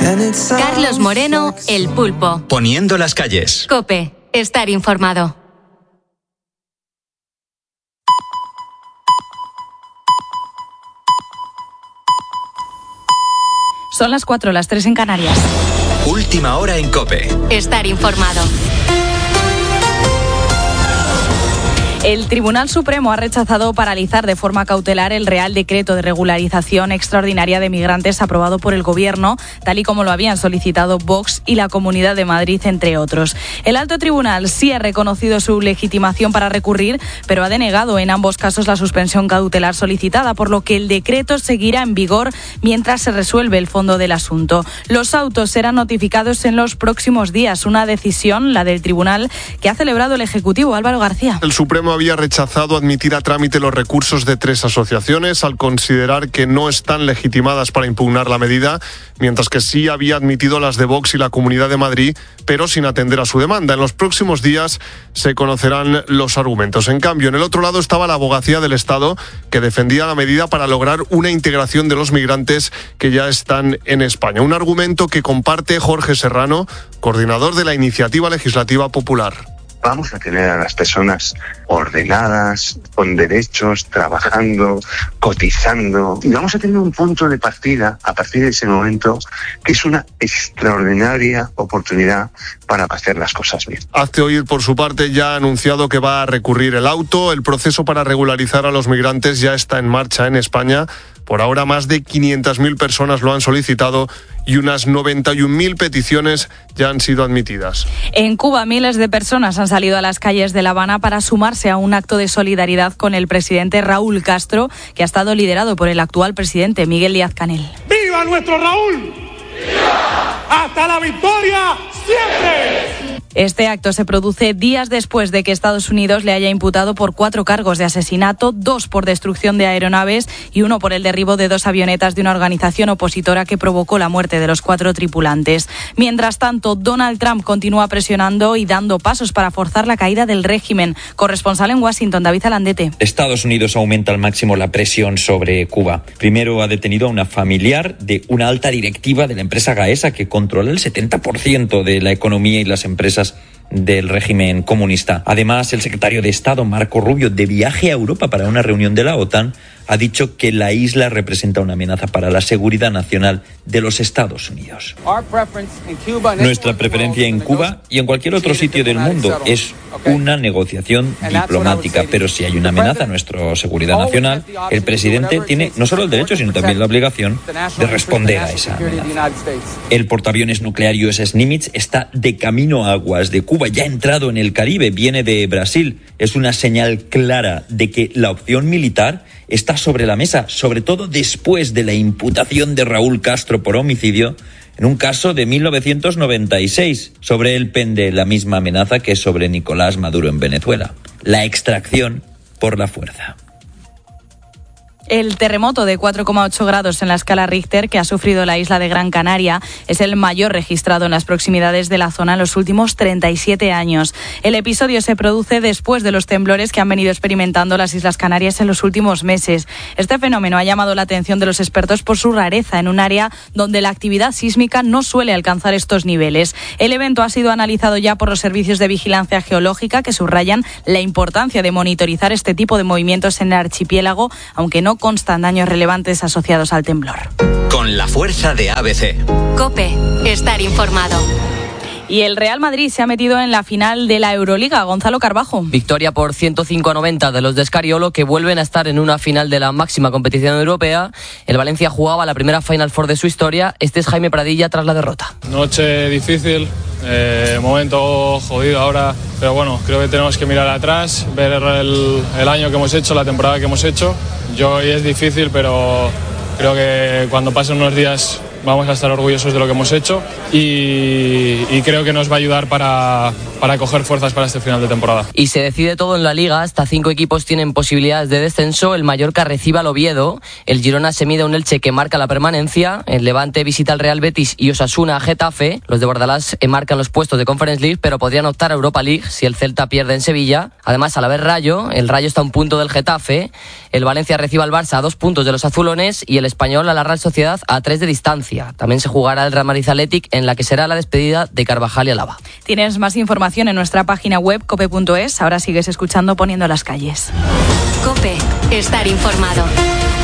Carlos Moreno, El Pulpo. Poniendo las calles. COPE. Estar informado. Son las 4, las 3 en Canarias. Última hora en COPE. Estar informado. El Tribunal Supremo ha rechazado paralizar de forma cautelar el Real Decreto de Regularización Extraordinaria de Migrantes aprobado por el Gobierno, tal y como lo habían solicitado Vox y la Comunidad de Madrid, entre otros. El Alto Tribunal sí ha reconocido su legitimación para recurrir, pero ha denegado en ambos casos la suspensión cautelar solicitada, por lo que el decreto seguirá en vigor mientras se resuelve el fondo del asunto. Los autos serán notificados en los próximos días, una decisión, la del Tribunal, que ha celebrado el Ejecutivo. Álvaro García. El Supremo había rechazado admitir a trámite los recursos de 3 asociaciones al considerar que no están legitimadas para impugnar la medida, mientras que sí había admitido las de Vox y la Comunidad de Madrid, pero sin atender a su demanda. En los próximos días se conocerán los argumentos. En cambio, en el otro lado estaba la Abogacía del Estado, que defendía la medida para lograr una integración de los migrantes que ya están en España. Un argumento que comparte Jorge Serrano, coordinador de la Iniciativa Legislativa Popular. Vamos a tener a las personas ordenadas, con derechos, trabajando, cotizando. Y vamos a tener un punto de partida, a partir de ese momento, que es una extraordinaria oportunidad para hacer las cosas bien. Hazte Oír, por su parte, ya ha anunciado que va a recurrir el auto. El proceso para regularizar a los migrantes ya está en marcha en España. Por ahora, más de 500.000 personas lo han solicitado y unas 91.000 peticiones ya han sido admitidas. En Cuba, miles de personas han salido a las calles de La Habana para sumarse a un acto de solidaridad con el presidente Raúl Castro, que ha estado liderado por el actual presidente Miguel Díaz-Canel. ¡Viva nuestro Raúl! ¡Viva! ¡Hasta la victoria siempre! Este acto se produce días después de que Estados Unidos le haya imputado por 4 cargos de asesinato, 2 por destrucción de aeronaves y 1 por el derribo de 2 avionetas de una organización opositora que provocó la muerte de los 4 tripulantes. Mientras tanto, Donald Trump continúa presionando y dando pasos para forzar la caída del régimen. Corresponsal en Washington, David Alandete. Estados Unidos aumenta al máximo la presión sobre Cuba. Primero ha detenido a una familiar de una alta directiva de la empresa Gaesa, que controla el 70% de la economía y las empresas del régimen comunista. Además, el secretario de Estado, Marco Rubio, de viaje a Europa para una reunión de la OTAN, ha dicho que la isla representa una amenaza para la seguridad nacional de los Estados Unidos. Nuestra preferencia en Cuba y en cualquier otro sitio del mundo es una negociación diplomática, pero si hay una amenaza a nuestra seguridad nacional, el presidente tiene no solo el derecho, sino también la obligación de responder a esa amenaza. El portaaviones nuclear USS Nimitz está de camino a aguas de Cuba, ya ha entrado en el Caribe, viene de Brasil. Es una señal clara de que la opción militar está sobre la mesa, sobre todo después de la imputación de Raúl Castro por homicidio en un caso de 1996. Sobre él pende la misma amenaza que sobre Nicolás Maduro en Venezuela: la extracción por la fuerza. El terremoto de 4,8 grados en la escala Richter que ha sufrido la isla de Gran Canaria es el mayor registrado en las proximidades de la zona en los últimos 37 años. El episodio se produce después de los temblores que han venido experimentando las Islas Canarias en los últimos meses. Este fenómeno ha llamado la atención de los expertos por su rareza en un área donde la actividad sísmica no suele alcanzar estos niveles. El evento ha sido analizado ya por los servicios de vigilancia geológica, que subrayan la importancia de monitorizar este tipo de movimientos en el archipiélago, aunque no constan daños relevantes asociados al temblor. Con la fuerza de ABC. COPE. Estar informado. Y el Real Madrid se ha metido en la final de la Euroliga. Gonzalo Carbajo. Victoria por 105-90 de los de Scariolo, que vuelven a estar en una final de la máxima competición europea. El Valencia jugaba la primera Final Four de su historia. Este es Jaime Pradilla tras la derrota. Noche difícil, momento jodido ahora, pero bueno, creo que tenemos que mirar atrás, ver el año que hemos hecho, la temporada que hemos hecho. Hoy es difícil, pero creo que cuando pasen unos días vamos a estar orgullosos de lo que hemos hecho y creo que nos va a ayudar para coger fuerzas para este final de temporada. Y se decide todo en la Liga. Hasta 5 equipos tienen posibilidades de descenso. El Mallorca recibe al Oviedo, el Girona se mide a un Elche que marca la permanencia, el Levante visita al Real Betis y Osasuna a Getafe. Los de Bordalás marcan los puestos de Conference League, pero podrían optar a Europa League si el Celta pierde en Sevilla. Además, al haber Rayo, el Rayo está a un punto del Getafe, el Valencia recibe al Barça a 2 puntos de los azulones y el Español a la Real Sociedad a 3 de distancia. Valencia. También se jugará el Real Madrid Athletic, en la que será la despedida de Carvajal y Alaba. Tienes más información en nuestra página web cope.es. Ahora sigues escuchando Poniendo las calles. COPE. Estar informado.